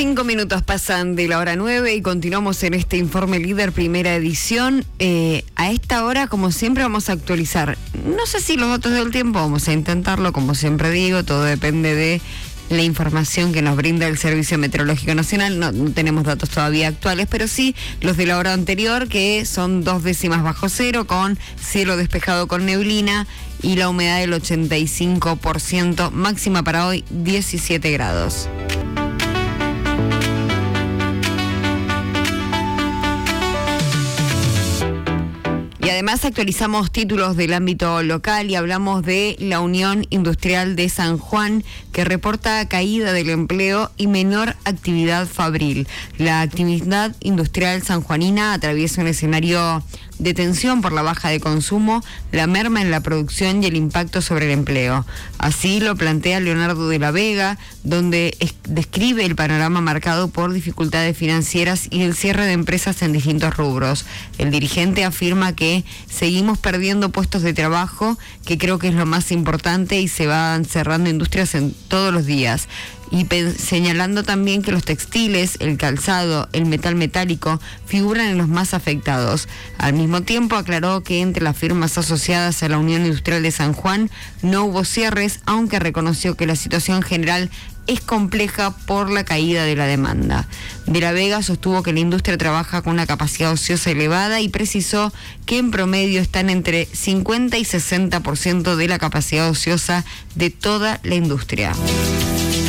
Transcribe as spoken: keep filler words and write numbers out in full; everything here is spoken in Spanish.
Cinco minutos pasan de la hora nueve y continuamos en este Informe Líder, primera edición. Eh, a esta hora, como siempre, vamos a actualizar, no sé si los datos del tiempo, vamos a intentarlo, como siempre digo, todo depende de la información que nos brinda el Servicio Meteorológico Nacional. No, no tenemos datos todavía actuales, pero sí los de la hora anterior, que son dos décimas bajo cero, con cielo despejado con neblina y la humedad del ochenta y cinco por ciento, máxima para hoy diecisiete grados. Y además actualizamos títulos del ámbito local y hablamos de la Unión Industrial de San Juan, que reporta caída del empleo y menor actividad fabril. La actividad industrial sanjuanina atraviesa un escenario de tensión por la baja de consumo, la merma en la producción y el impacto sobre el empleo. Así lo plantea Leonardo de la Vega, donde es, describe el panorama marcado por dificultades financieras y el cierre de empresas en distintos rubros. El dirigente afirma que seguimos perdiendo puestos de trabajo, que creo que es lo más importante, y se van cerrando industrias en todos los días. Y pe- señalando también que los textiles, el calzado, el metal metálico figuran en los más afectados. Al mismo tiempo aclaró que entre las firmas asociadas a la Unión Industrial de San Juan no hubo cierres, aunque reconoció que la situación general es compleja por la caída de la demanda. De la Vega sostuvo que la industria trabaja con una capacidad ociosa elevada y precisó que en promedio están entre cincuenta y sesenta por ciento de la capacidad ociosa de toda la industria.